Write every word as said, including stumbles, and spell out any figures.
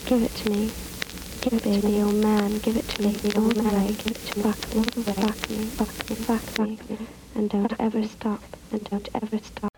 Give it to me. Give it to me, oh man. Give it to me, oh man. Give it to me. Fuck me, fuck me, fuck me, fuck me. And don't ever stop. And don't ever stop.